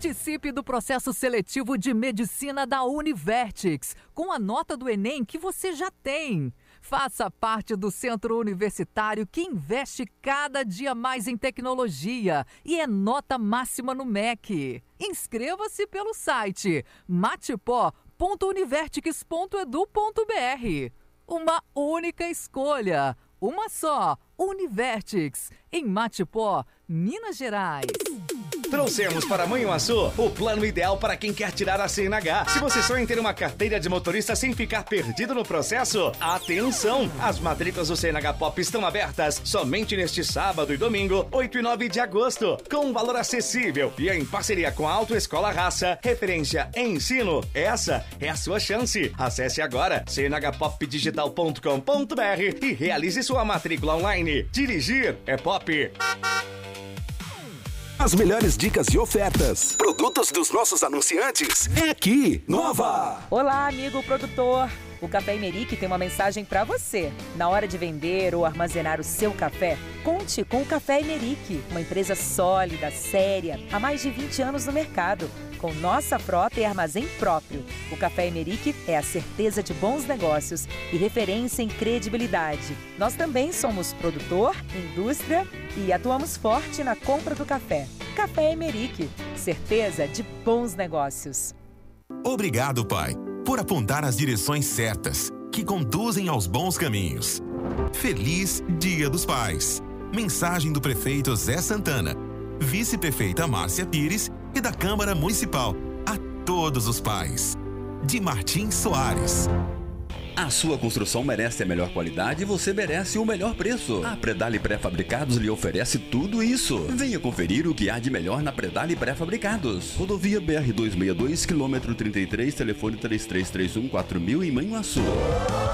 Participe do processo seletivo de medicina da Univertix, com a nota do Enem que você já tem. Faça parte do centro universitário que investe cada dia mais em tecnologia e é nota máxima no MEC. Inscreva-se pelo site matipó.univertix.edu.br. Uma única escolha, uma só, Univertix, em Matipó, Minas Gerais. Trouxemos para Manhuaçu o plano ideal para quem quer tirar a CNH. Se você sonha em ter uma carteira de motorista sem ficar perdido no processo, atenção! As matrículas do CNH Pop estão abertas somente neste sábado e domingo, 8 e 9 de agosto, com um valor acessível e em parceria com a Autoescola Raça, referência em ensino. Essa é a sua chance. Acesse agora cnhpopdigital.com.br e realize sua matrícula online. Dirigir é pop. As melhores dicas e ofertas, produtos dos nossos anunciantes, é aqui, Nova! Olá, amigo produtor! O Café Emerick tem uma mensagem para você. Na hora de vender ou armazenar o seu café, conte com o Café Emerick, uma empresa sólida, séria, há mais de 20 anos no mercado, com nossa frota e armazém próprio. O Café Emerick é a certeza de bons negócios e referência em credibilidade. Nós também somos produtor, indústria e atuamos forte na compra do café. Café Emerick, certeza de bons negócios. Obrigado, Pai, por apontar as direções certas, que conduzem aos bons caminhos. Feliz Dia dos Pais. Mensagem do prefeito Zé Santana, vice-prefeita Márcia Pires e da Câmara Municipal. A todos os pais. De Martins Soares. A sua construção merece a melhor qualidade e você merece o melhor preço. A Predale Pré-Fabricados lhe oferece tudo isso. Venha conferir o que há de melhor na Predale Pré-Fabricados. Rodovia BR-262, quilômetro 33, telefone 3331-4000 em Manhuaçu.